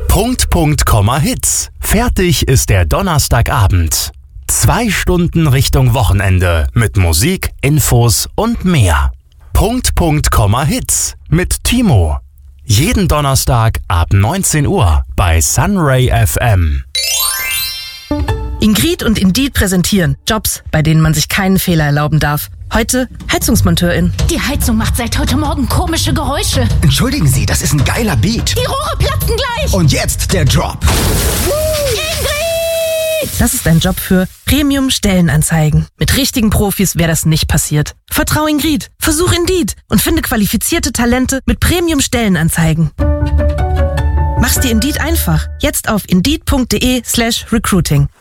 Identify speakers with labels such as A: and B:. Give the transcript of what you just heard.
A: Punkt, Hits. Fertig ist der Donnerstagabend. 2 Stunden Richtung Wochenende mit Musik, Infos und mehr. Punkt, Hits mit Timo. Jeden Donnerstag ab 19 Uhr bei Sunray FM.
B: Ingrid und Indeed präsentieren Jobs, bei denen man sich keinen Fehler erlauben darf. Heute Heizungsmonteurin.
C: Die Heizung macht seit heute Morgen komische Geräusche.
D: Entschuldigen Sie, das ist ein geiler Beat.
C: Die Rohre platzen gleich.
D: Und jetzt der Drop.
C: Ingrid!
B: Das ist ein Job für Premium-Stellenanzeigen. Mit richtigen Profis wäre das nicht passiert. Vertrau Ingrid, versuch Indeed und finde qualifizierte Talente mit Premium-Stellenanzeigen. Mach's dir Indeed einfach. Jetzt auf indeed.de/recruiting.